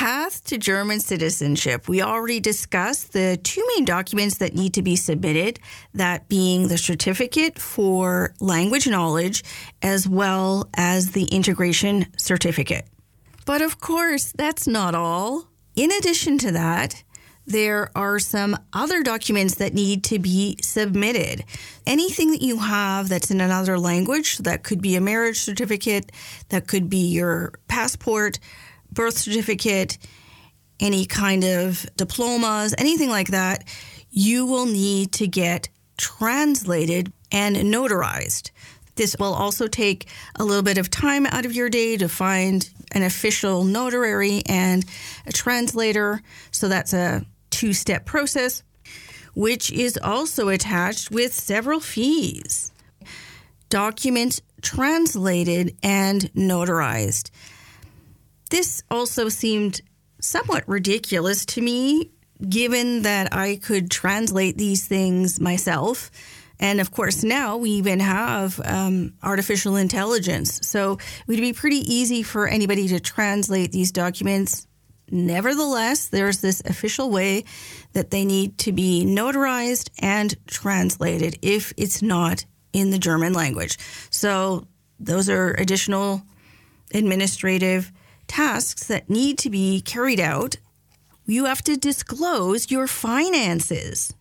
path to German citizenship. We already discussed the two main documents that need to be submitted, that being the certificate for language knowledge as well as the integration certificate. But of course, that's not all. In addition to that, there are some other documents that need to be submitted. Anything that you have that's in another language, that could be a marriage certificate, that could be your passport, birth certificate, any kind of diplomas, anything like that, you will need to get translated and notarized. This will also take a little bit of time out of your day to find an official notary and a translator. So that's a two-step process, which is also attached with several fees. Documents translated and notarized. This also seemed somewhat ridiculous to me, given that I could translate these things myself. And of course, now we even have artificial intelligence. So it would be pretty easy for anybody to translate these documents. Nevertheless, there's this official way that they need to be notarized and translated if it's not in the German language. So those are additional administrative tasks that need to be carried out. You have to disclose your finances.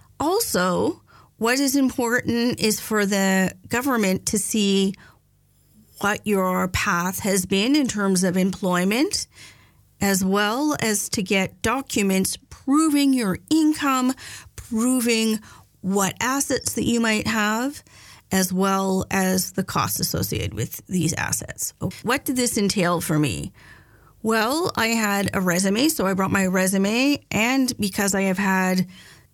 Also, what is important is for the government to see what your path has been in terms of employment, as well as to get documents proving your income, proving what assets that you might have, as well as the costs associated with these assets. What did this entail for me? Well, I had a resume, so I brought my resume, and because I have had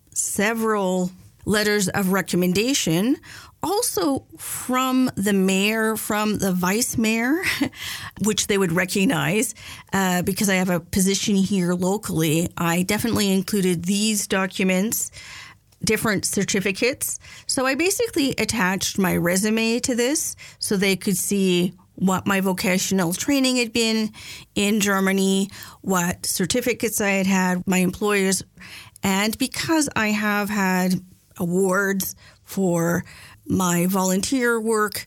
several letters of recommendation, also from the mayor, from the vice mayor, which they would recognize because I have a position here locally. I definitely included these documents, different certificates. So I basically attached my resume to this so they could see what my vocational training had been in Germany, what certificates I had, my employers. And because I have had awards for my volunteer work,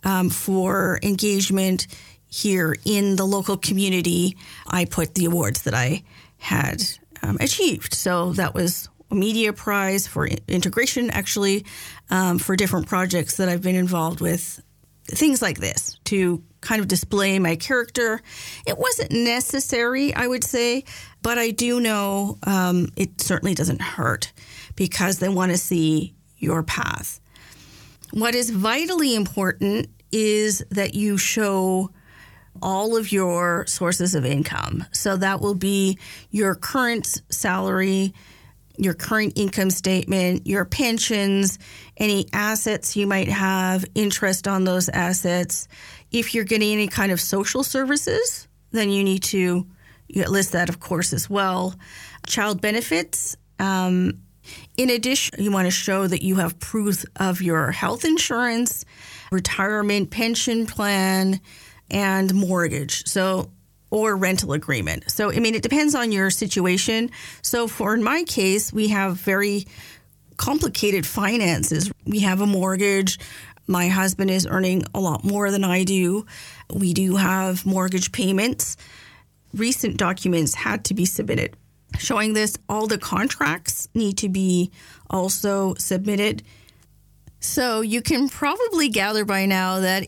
for engagement here in the local community, I put the awards that I had achieved. So that was a media prize for integration, actually, for different projects that I've been involved with, things like this, to kind of display my character. It wasn't necessary, I would say, but I do know it certainly doesn't hurt because they want to see your path. What is vitally important is that you show all of your sources of income. So that will be your current salary, your current income statement, your pensions, any assets you might have, interest on those assets. If you're getting any kind of social services, then you need to list that, of course, as well. Child benefits. In addition, you want to show that you have proof of your health insurance, retirement pension plan, and mortgage. Or rental agreement. So, I mean, it depends on your situation. So in my case, we have very complicated finances. We have a mortgage. My husband is earning a lot more than I do. We do have mortgage payments. Recent documents had to be submitted. Showing this, all the contracts need to be also submitted. So you can probably gather by now that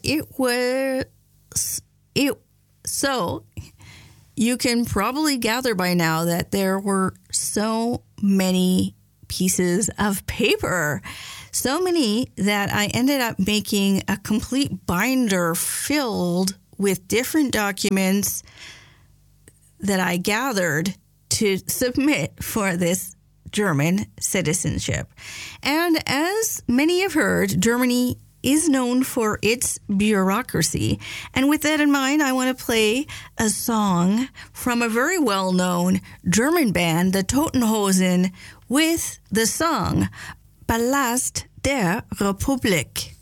there were so many pieces of paper, so many that I ended up making a complete binder filled with different documents that I gathered to submit for this German citizenship. And as many have heard, Germany is known for its bureaucracy. And with that in mind, I want to play a song from a very well-known German band, the Toten Hosen, with the song Palast der Republik.